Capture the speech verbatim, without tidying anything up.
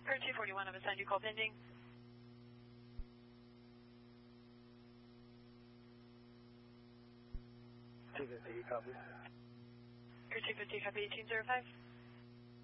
Current two forty-one, I've assigned you call pending. two fifty, copy. Current two fifty, copy eighteen zero five.